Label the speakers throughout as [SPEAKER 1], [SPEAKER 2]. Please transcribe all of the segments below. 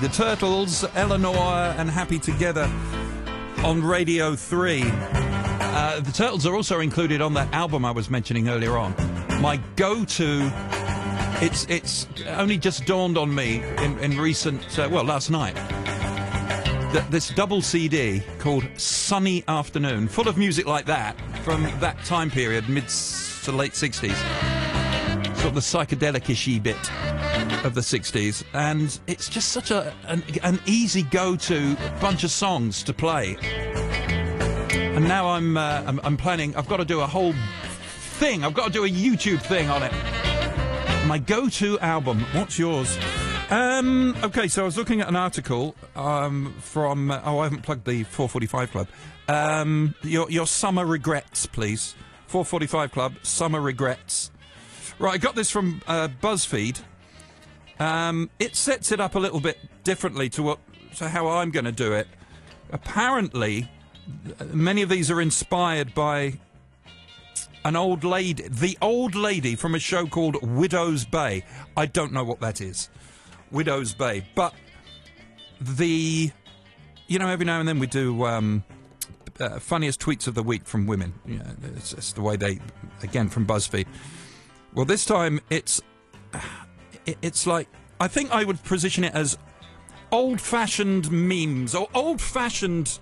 [SPEAKER 1] The Turtles, Eleanor and Happy Together on Radio 3. The Turtles are also included on that album I was mentioning earlier on. My go-to, it's only just dawned on me in recent, last night. This double CD called Sunny Afternoon, full of music like that from that time period, mid to late 60s. Sort of the psychedelic-ishy bit of the 60s, and it's just such an easy go-to bunch of songs to play. And now I'm planning. I've got to do a whole thing. I've got to do a YouTube thing on it. My go-to album. What's yours? Okay, so I was looking at an article from. I haven't plugged the 445 Club. Your summer regrets, please. 445 Club, summer regrets. Right, I got this from BuzzFeed. It sets it up a little bit differently to how I'm going to do it. Apparently, many of these are inspired by an old lady, the old lady from a show called Widow's Bay. I don't know what that is, Widow's Bay, but every now and then we do funniest tweets of the week from women. Yeah, it's the way again from BuzzFeed. Well, this time it's like, I think I would position it as old-fashioned memes or old-fashioned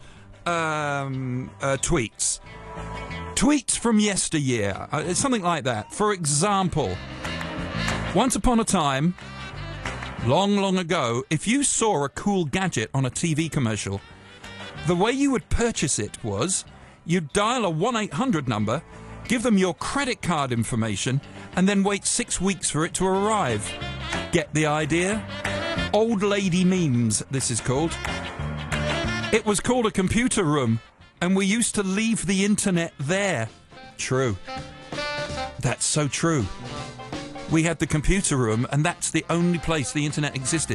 [SPEAKER 1] tweets. Tweets from yesteryear. Something like that. For example, once upon a time, long, long ago, if you saw a cool gadget on a TV commercial, the way you would purchase it was you'd dial a 1-800 number, give them your credit card information, and then wait 6 weeks for it to arrive. Get the idea? Old lady memes, this is called. It was called a computer room, and we used to leave the internet there. True. That's so true. We had the computer room, and that's the only place the internet existed.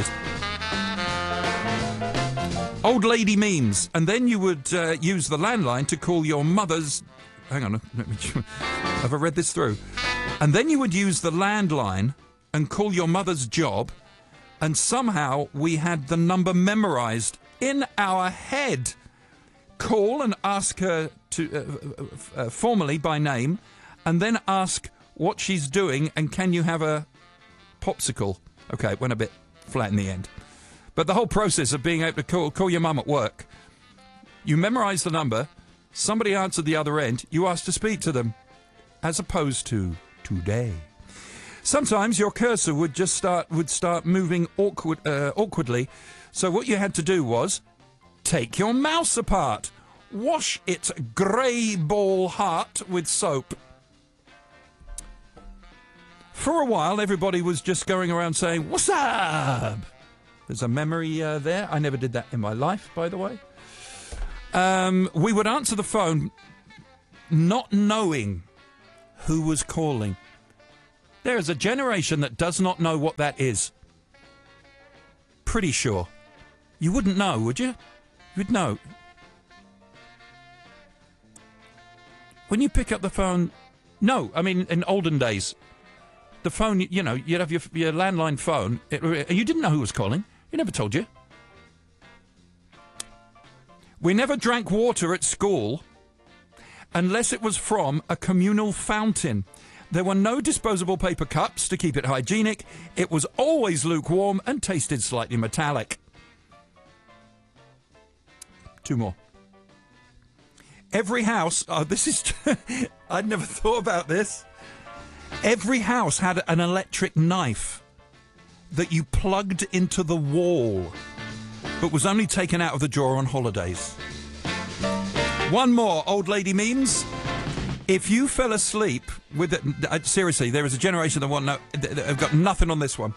[SPEAKER 1] Old lady memes. And then you would use the landline to call your mother's... Hang on, have I read this through? And then you would use the landline and call your mother's job, and somehow we had the number memorized in our head. Call and ask her to formally by name, and then ask what she's doing and can you have a popsicle. Okay, it went a bit flat in the end. But the whole process of being able to call your mum at work, you memorise the number, somebody answered the other end, you asked to speak to them, as opposed to today. Sometimes your cursor would start moving awkwardly, so what you had to do was take your mouse apart, wash its grey ball heart with soap. For a while, everybody was just going around saying, "What's up?" There's a memory there. I never did that in my life, by the way. We would answer the phone not knowing who was calling. There is a generation that does not know what that is. Pretty sure. You wouldn't know, would you? You'd know. When you pick up the phone... No, I mean, in olden days, the phone, you'd have your landline phone. You didn't know who was calling. He never told you. We never drank water at school unless it was from a communal fountain. There were no disposable paper cups to keep it hygienic. It was always lukewarm and tasted slightly metallic. 2 more. Every house... Oh, this is... I'd never thought about this. Every house had an electric knife that you plugged into the wall, but was only taken out of the drawer on holidays. 1 more, old lady memes. If you fell asleep with it... seriously, there is a generation that have got nothing on this one.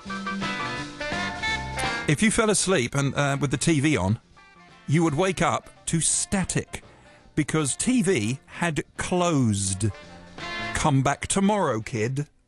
[SPEAKER 1] If you fell asleep and with the TV on, you would wake up to static because TV had closed. Come back tomorrow, kid.